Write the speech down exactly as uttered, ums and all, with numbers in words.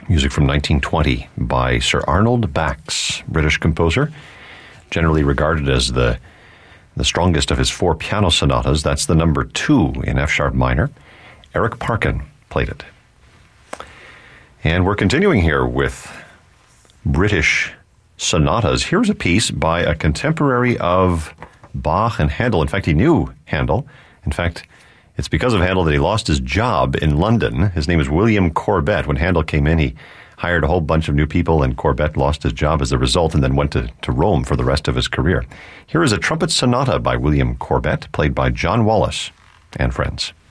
Music from nineteen twenty by Sir Arnold Bax, British composer, generally regarded as the the strongest of his four piano sonatas. That's the number two in F-sharp minor. Eric Parkin played it. And we're continuing here with British sonatas. Here's a piece by a contemporary of Bach and Handel. In fact, he knew Handel. In fact, it's because of Handel that he lost his job in London. His name is William Corbett. When Handel came in, he hired a whole bunch of new people, and Corbett lost his job as a result and then went to, to Rome for the rest of his career. Here is a trumpet sonata by William Corbett, played by John Wallace and friends.